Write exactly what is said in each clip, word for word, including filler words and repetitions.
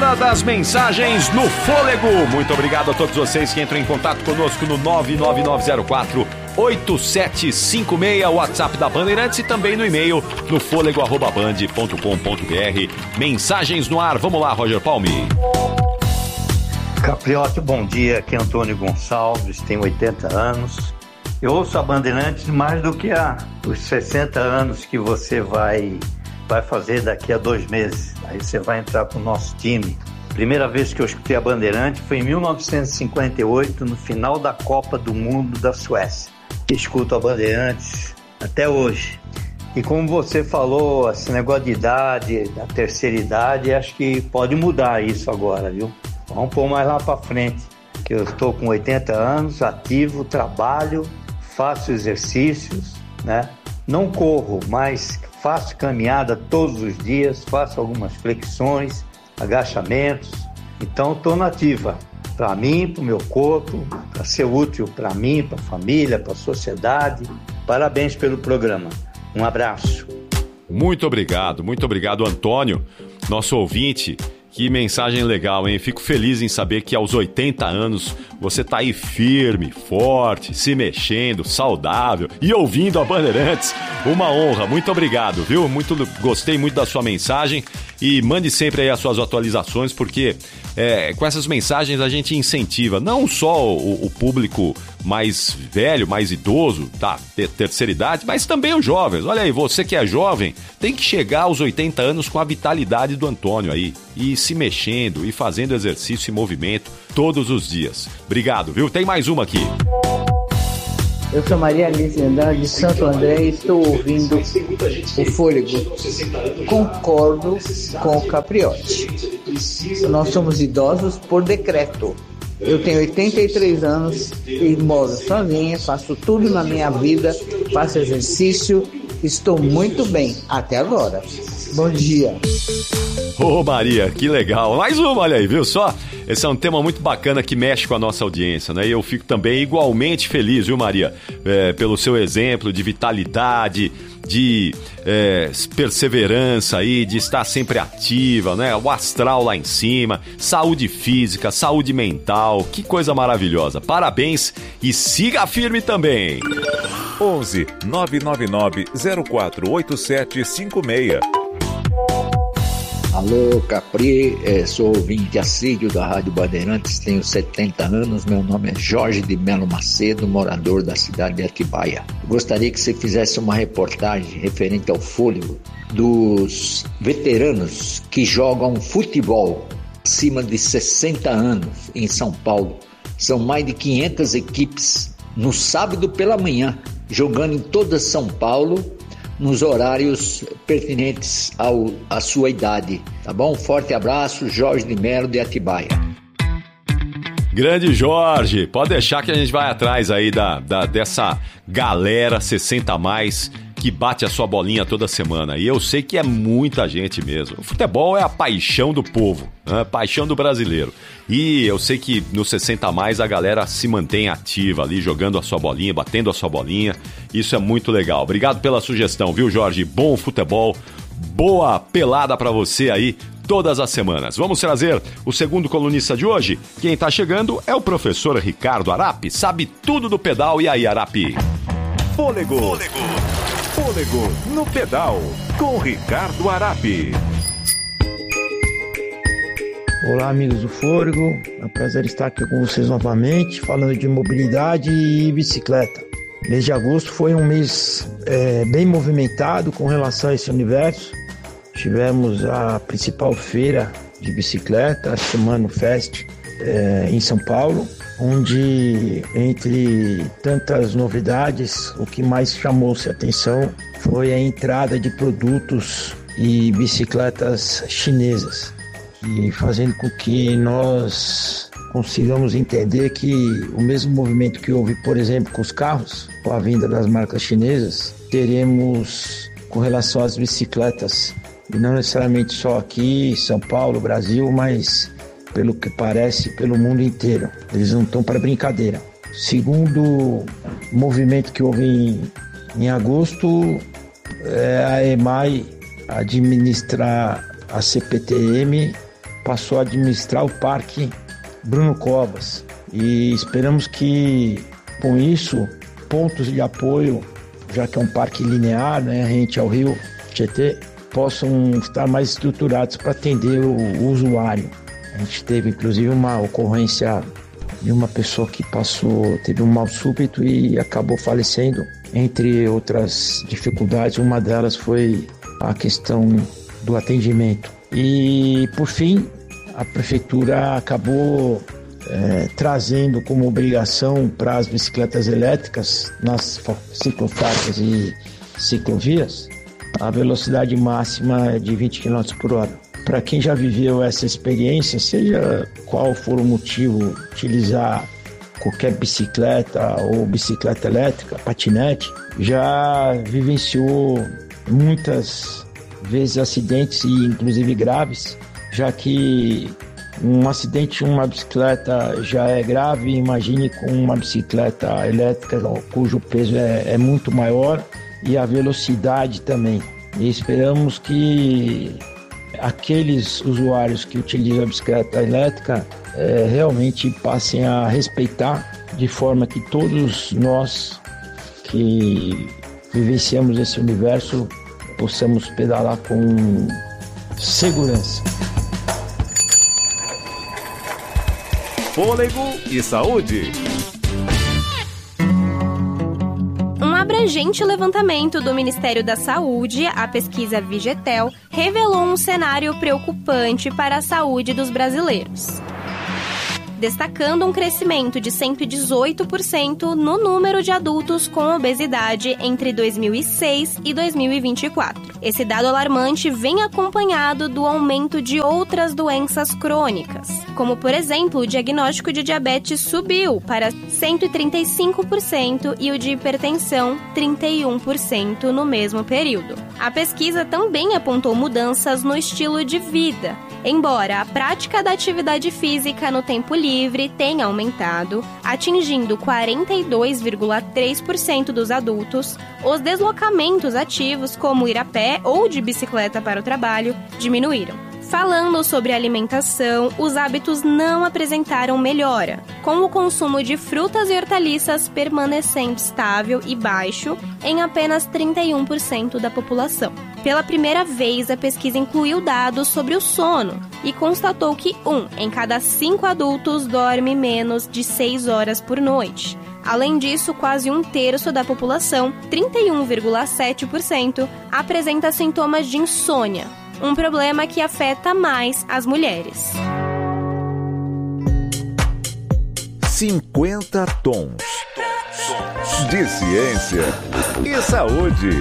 Hora das mensagens no Fôlego. Muito obrigado a todos vocês que entram em contato conosco no nove nove nove zero quatro oito sete cinco seis, o WhatsApp da Bandeirantes, e também no e-mail no fôlego arroba band ponto com ponto br. Mensagens no ar. Vamos lá, Roger Palme. Capriotti, bom dia. Aqui é Antônio Gonçalves, tenho oitenta anos. Eu ouço a Bandeirantes mais do que a, os sessenta anos que você vai, vai fazer daqui a dois meses. Aí você vai entrar para o nosso time. Primeira vez que eu escutei a Bandeirantes foi em mil novecentos e cinquenta e oito, no final da Copa do Mundo da Suécia. Escuto a Bandeirantes até hoje. E como você falou, esse negócio de idade, da terceira idade, acho que pode mudar isso agora, viu? Vamos pôr mais lá para frente, que eu estou com oitenta anos, ativo, trabalho, faço exercícios, né? Não corro, mas faço caminhada todos os dias, faço algumas flexões, agachamentos. Então estou na ativa, para mim, para o meu corpo, para ser útil para mim, para a família, para a sociedade. Parabéns pelo programa. Um abraço. Muito obrigado, muito obrigado, Antônio, nosso ouvinte. Que mensagem legal, hein? Fico feliz em saber que aos oitenta anos você tá aí firme, forte, se mexendo, saudável e ouvindo a Bandeirantes. Uma honra, muito obrigado, viu? Muito, gostei muito da sua mensagem e mande sempre aí as suas atualizações, porque é, com essas mensagens a gente incentiva não só o, o público mais velho, mais idoso, da terceira idade, mas também os jovens. Olha aí, você que é jovem tem que chegar aos oitenta anos com a vitalidade do Antônio aí, e se mexendo e fazendo exercício e movimento todos os dias. Obrigado, viu? Tem mais uma aqui. Eu sou Maria Alice Andrade de Santo André e estou ouvindo o Fôlego. Concordo com o Capriotti. Nós somos idosos por decreto. Eu tenho oitenta e três anos e moro sozinha, faço tudo na minha vida, faço exercício, estou muito bem até agora. Bom dia. Ô, Maria, que legal. Mais uma, olha aí, viu só? Esse é um tema muito bacana que mexe com a nossa audiência, né? E eu fico também igualmente feliz, viu, Maria? É, pelo seu exemplo de vitalidade, de é, perseverança aí, de estar sempre ativa, né? O astral lá em cima, saúde física, saúde mental, que coisa maravilhosa. Parabéns e siga firme também. onze nove nove nove zero quatro oito sete cinco seis. Alô, Capri, é, sou ouvinte assíduo da Rádio Bandeirantes, tenho setenta anos, meu nome é Jorge de Melo Macedo, morador da cidade de Atibaia. Gostaria que você fizesse uma reportagem referente ao fôlego dos veteranos que jogam futebol acima de sessenta anos em São Paulo. São mais de quinhentas equipes no sábado pela manhã, jogando em toda São Paulo, nos horários pertinentes ao, à sua idade, tá bom? Forte abraço, Jorge de Melo de Atibaia. Grande Jorge, pode deixar que a gente vai atrás aí da, da, dessa galera sessenta a mais que bate a sua bolinha toda semana. E eu sei que é muita gente mesmo. O futebol é a paixão do povo, né? Paixão do brasileiro. E eu sei que no sessenta a mais a galera se mantém ativa ali, jogando a sua bolinha, batendo a sua bolinha. Isso é muito legal. Obrigado pela sugestão, viu, Jorge? Bom futebol, boa pelada pra você aí todas as semanas. Vamos trazer o segundo colunista de hoje. Quem tá chegando é o professor Ricardo Arapi. Sabe tudo do pedal. E aí, Arapi? Fôlego. Fôlego. Fôlego no pedal, com Ricardo Arapi. Olá, amigos do Fôlego, é um prazer estar aqui com vocês novamente, falando de mobilidade e bicicleta. Mês de agosto foi um mês é, bem movimentado com relação a esse universo. Tivemos a principal feira de bicicleta, a Shimano Fest, é, em São Paulo, onde, entre tantas novidades, o que mais chamou-se a atenção foi a entrada de produtos e bicicletas chinesas, e fazendo com que nós consigamos entender que o mesmo movimento que houve, por exemplo, com os carros, com a vinda das marcas chinesas, teremos com relação às bicicletas, e não necessariamente só aqui, São Paulo, Brasil, mas pelo que parece, pelo mundo inteiro. Eles não estão para brincadeira. Segundo movimento que houve em, em agosto, é a EMAI administrar a C P T M passou a administrar o Parque Bruno Covas. E esperamos que, com isso, pontos de apoio, já que é um parque linear, né, rente ao rio Tietê, possam estar mais estruturados para atender o, o usuário. A gente teve, inclusive, uma ocorrência de uma pessoa que passou, teve um mal súbito e acabou falecendo. Entre outras dificuldades, uma delas foi a questão do atendimento. E, por fim, a prefeitura acabou é, trazendo como obrigação para as bicicletas elétricas nas ciclofaixas e ciclovias a velocidade máxima de vinte quilômetros por hora. Para quem já viveu essa experiência, seja qual for o motivo, utilizar qualquer bicicleta ou bicicleta elétrica, patinete, já vivenciou muitas vezes acidentes e inclusive graves, já que um acidente em uma bicicleta já é grave, imagine com uma bicicleta elétrica cujo peso é, é muito maior e a velocidade também. E esperamos que aqueles usuários que utilizam a bicicleta elétrica é, realmente passem a respeitar, de forma que todos nós que vivenciamos esse universo possamos pedalar com segurança. Fôlego e saúde. Um abrangente levantamento do Ministério da Saúde, a pesquisa Vigetel, revelou um cenário preocupante para a saúde dos brasileiros, destacando um crescimento de cento e dezoito por cento no número de adultos com obesidade entre dois mil e seis e dois mil e vinte e quatro. Esse dado alarmante vem acompanhado do aumento de outras doenças crônicas, como, por exemplo, o diagnóstico de diabetes subiu para cento e trinta e cinco por cento e o de hipertensão, trinta e um por cento no mesmo período. A pesquisa também apontou mudanças no estilo de vida. Embora a prática da atividade física no tempo livre tenha aumentado, atingindo quarenta e dois vírgula três por cento dos adultos, os deslocamentos ativos, como ir a pé ou de bicicleta para o trabalho, diminuíram. Falando sobre alimentação, os hábitos não apresentaram melhora, com o consumo de frutas e hortaliças permanecendo estável e baixo em apenas trinta e um por cento da população. Pela primeira vez, a pesquisa incluiu dados sobre o sono e constatou que um em cada cinco adultos dorme menos de seis horas por noite. Além disso, quase um terço da população, trinta e um vírgula sete por cento, apresenta sintomas de insônia, um problema que afeta mais as mulheres. cinquenta tons de ciência e saúde.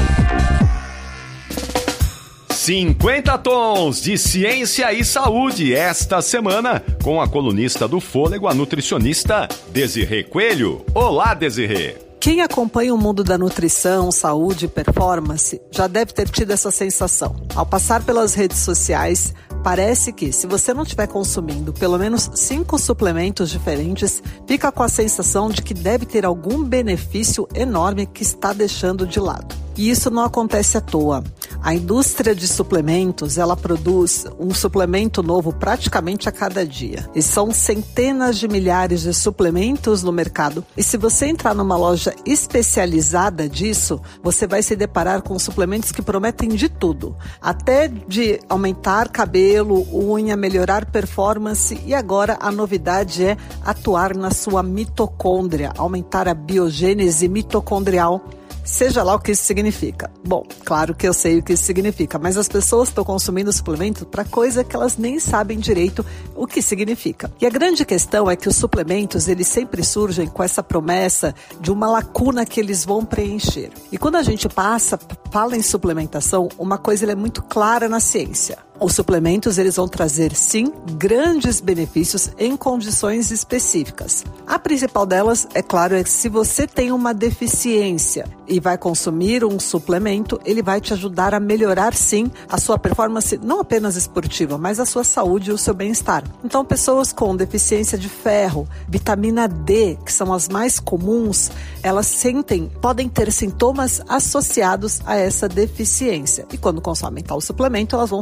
cinquenta tons de ciência e saúde esta semana com a colunista do Fôlego, a nutricionista Desirê Coelho. Olá, Desirê! Quem acompanha o mundo da nutrição, saúde e performance já deve ter tido essa sensação. Ao passar pelas redes sociais, parece que, se você não estiver consumindo pelo menos cinco suplementos diferentes, fica com a sensação de que deve ter algum benefício enorme que está deixando de lado. E isso não acontece à toa. A indústria de suplementos, ela produz um suplemento novo praticamente a cada dia. E são centenas de milhares de suplementos no mercado. E se você entrar numa loja especializada disso, você vai se deparar com suplementos que prometem de tudo. Até de aumentar cabelo, unha, melhorar performance. E agora a novidade é atuar na sua mitocôndria, aumentar a biogênese mitocondrial. Seja lá o que isso significa. Bom, claro que eu sei o que isso significa, mas as pessoas estão consumindo suplemento para coisa que elas nem sabem direito o que significa. E a grande questão é que os suplementos, eles sempre surgem com essa promessa de uma lacuna que eles vão preencher. E quando a gente passa, fala em suplementação, uma coisa ela é muito clara na ciência. Os suplementos, eles vão trazer, sim, grandes benefícios em condições específicas. A principal delas, é claro, é que se você tem uma deficiência e vai consumir um suplemento, ele vai te ajudar a melhorar, sim, a sua performance, não apenas esportiva, mas a sua saúde e o seu bem-estar. Então, pessoas com deficiência de ferro, vitamina D, que são as mais comuns, elas sentem, podem ter sintomas associados a essa deficiência. E quando consomem tal suplemento, elas vão sentir uma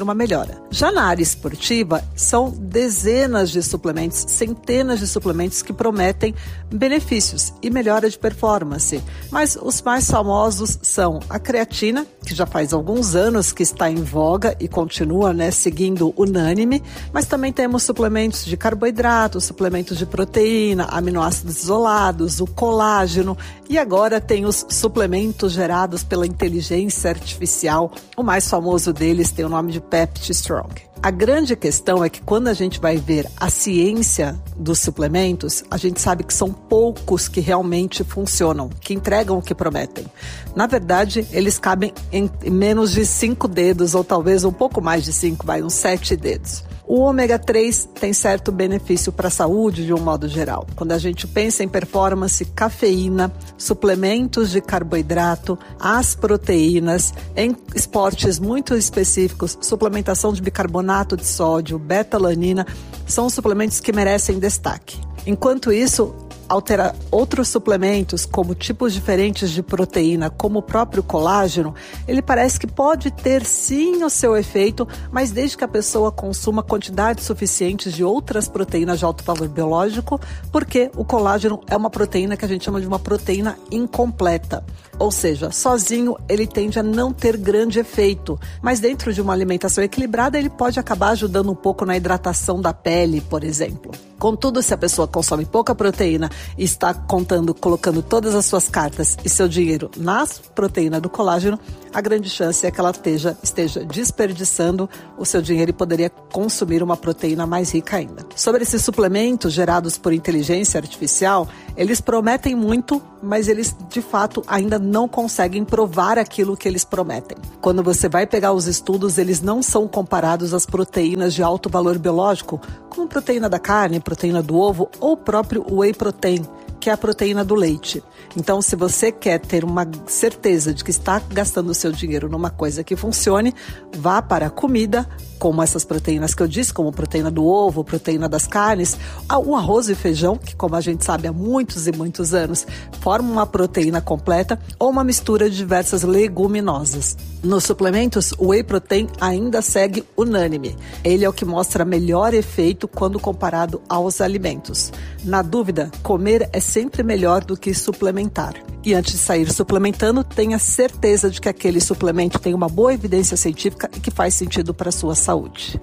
uma melhora. Já na área esportiva, são dezenas de suplementos, centenas de suplementos que prometem benefícios e melhora de performance. Mas os mais famosos são a creatina, que já faz alguns anos que está em voga e continua, né, seguindo unânime, mas também temos suplementos de carboidratos, suplementos de proteína, aminoácidos isolados, o colágeno, e agora tem os suplementos gerados pela inteligência artificial. O mais famoso deles tem o nome de Pepti Strong. A grande questão é que quando a gente vai ver a ciência dos suplementos, a gente sabe que são poucos que realmente funcionam, que entregam o que prometem. Na verdade, eles cabem em menos de cinco dedos, ou talvez um pouco mais de cinco, vai, uns sete dedos. O ômega três tem certo benefício para a saúde de um modo geral. Quando a gente pensa em performance, cafeína, suplementos de carboidrato, as proteínas, em esportes muito específicos, suplementação de bicarbonato de sódio, beta-alanina, são suplementos que merecem destaque. Enquanto isso, alterar outros suplementos, como tipos diferentes de proteína, como o próprio colágeno, ele parece que pode ter sim o seu efeito, mas desde que a pessoa consuma quantidades suficientes de outras proteínas de alto valor biológico, porque o colágeno é uma proteína que a gente chama de uma proteína incompleta. Ou seja, sozinho ele tende a não ter grande efeito, mas dentro de uma alimentação equilibrada ele pode acabar ajudando um pouco na hidratação da pele, por exemplo. Contudo, se a pessoa consome pouca proteína e está contando, colocando todas as suas cartas e seu dinheiro nas proteínas do colágeno, a grande chance é que ela esteja, esteja desperdiçando o seu dinheiro e poderia consumir uma proteína mais rica ainda. Sobre esses suplementos gerados por inteligência artificial, eles prometem muito, mas eles de fato ainda não conseguem provar aquilo que eles prometem. Quando você vai pegar os estudos, eles não são comparados às proteínas de alto valor biológico, como proteína da carne, proteína do ovo ou o próprio whey protein, que é a proteína do leite. Então, se você quer ter uma certeza de que está gastando o seu dinheiro numa coisa que funcione, vá para a comida, como essas proteínas que eu disse, como proteína do ovo, proteína das carnes, o arroz e feijão, que como a gente sabe há muitos e muitos anos, formam uma proteína completa, ou uma mistura de diversas leguminosas. Nos suplementos, o whey protein ainda segue unânime. Ele é o que mostra melhor efeito quando comparado aos alimentos. Na dúvida, comer é sempre melhor do que suplementar. E antes de sair suplementando, tenha certeza de que aquele suplemento tem uma boa evidência científica e que faz sentido para a sua saúde.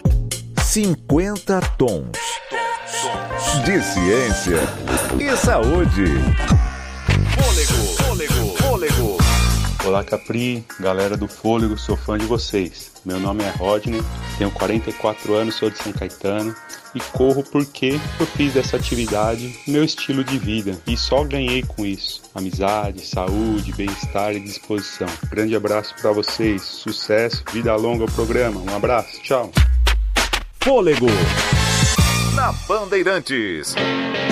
cinquenta tons de ciência e saúde. Fôlego, fôlego, fôlego. Olá, Capri, galera do Fôlego, sou fã de vocês. Meu nome é Rodney, tenho quarenta e quatro anos, sou de São Caetano e corro porque eu fiz dessa atividade meu estilo de vida e só ganhei com isso. Amizade, saúde, bem-estar e disposição. Grande abraço para vocês, sucesso, vida longa ao programa. Um abraço, tchau. Fôlego na Bandeirantes.